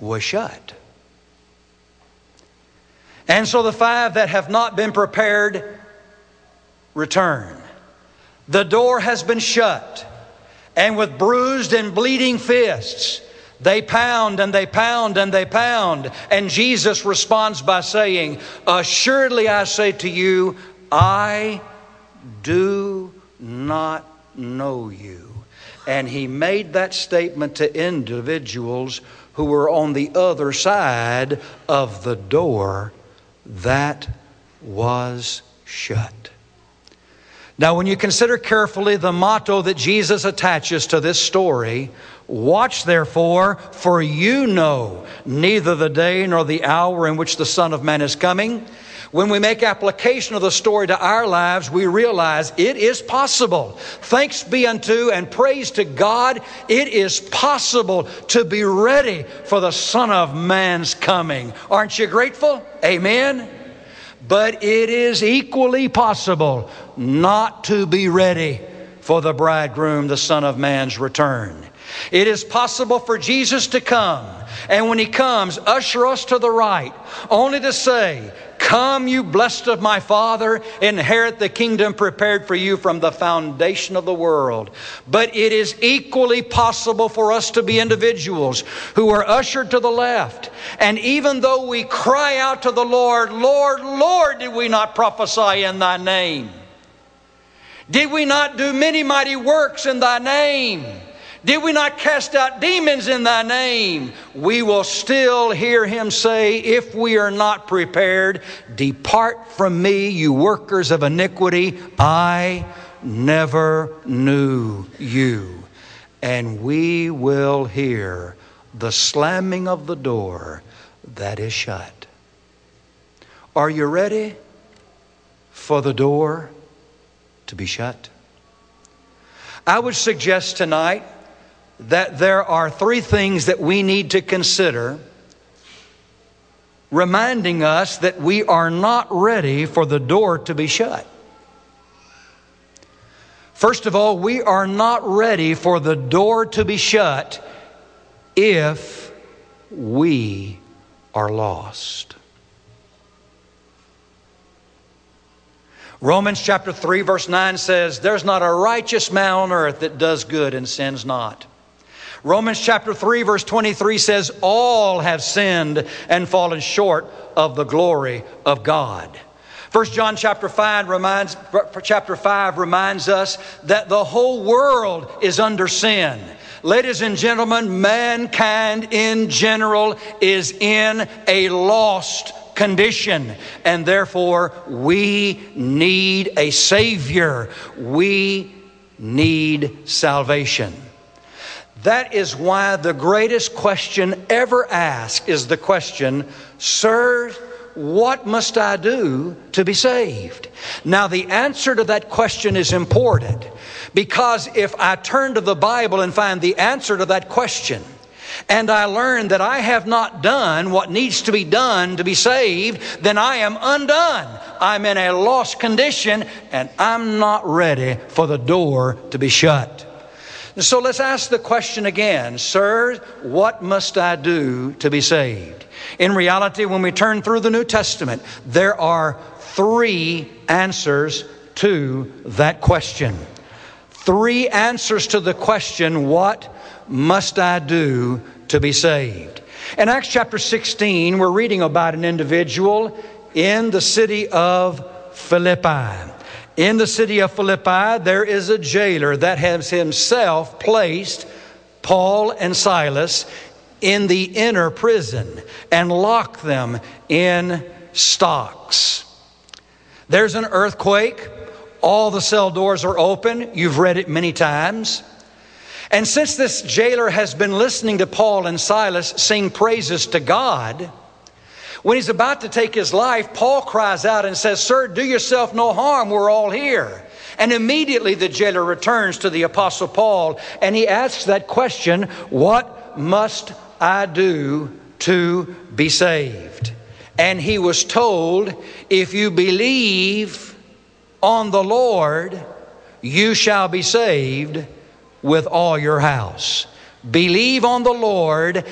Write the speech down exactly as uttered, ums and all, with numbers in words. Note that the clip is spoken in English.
was shut. And so the five that have not been prepared return. The door has been shut, and with bruised and bleeding fists, they pound and they pound and they pound. And Jesus responds by saying, assuredly I say to you, I do not know you. And he made that statement to individuals who were on the other side of the door that was shut. Now, when you consider carefully the motto that Jesus attaches to this story, watch therefore, for you know neither the day nor the hour in which the Son of Man is coming. When we make application of the story to our lives, we realize it is possible. Thanks be unto and praise to God, it is possible to be ready for the Son of Man's coming. Aren't you grateful? Amen. But it is equally possible not to be ready for the bridegroom, the Son of Man's return. It is possible for Jesus to come, and when He comes, usher us to the right, only to say, come, you blessed of my Father, inherit the kingdom prepared for you from the foundation of the world. But it is equally possible for us to be individuals who are ushered to the left. And even though we cry out to the Lord, Lord, Lord, did we not prophesy in thy name? Did we not do many mighty works in thy name? Did we not cast out demons in thy name? We will still hear Him say, if we are not prepared, depart from me, you workers of iniquity. I never knew you. And we will hear the slamming of the door that is shut. Are you ready for the door to be shut? I would suggest tonight that there are three things that we need to consider, reminding us that we are not ready for the door to be shut. First of all, we are not ready for the door to be shut if we are lost. Romans chapter three verse nine says, there's not a righteous man on earth that does good and sins not. Romans chapter three verse twenty-three says, all have sinned and fallen short of the glory of God. First John chapter five reminds, chapter five reminds us that the whole world is under sin. Ladies and gentlemen, mankind in general is in a lost condition, and therefore we need a Savior. We need salvation. That is why the greatest question ever asked is the question, Sir, what must I do to be saved? Now, the answer to that question is important, because if I turn to the Bible and find the answer to that question, and I learn that I have not done what needs to be done to be saved, then I am undone. I'm in a lost condition, and I'm not ready for the door to be shut. So let's ask the question again, Sir, what must I do to be saved? In reality, when we turn through the New Testament, there are three answers to that question. Three answers to the question, what must I do to be saved? In Acts chapter sixteen, we're reading about an individual in the city of Philippi. In the city of Philippi, there is a jailer that has himself placed Paul and Silas in the inner prison and locked them in stocks. There's an earthquake. All the cell doors are open. You've read it many times. And since this jailer has been listening to Paul and Silas sing praises to God, when he's about to take his life, Paul cries out and says, Sir, do yourself no harm. We're all here. And immediately the jailer returns to the Apostle Paul and he asks that question, what must I do to be saved? And he was told, if you believe on the Lord, you shall be saved with all your house. Believe on the Lord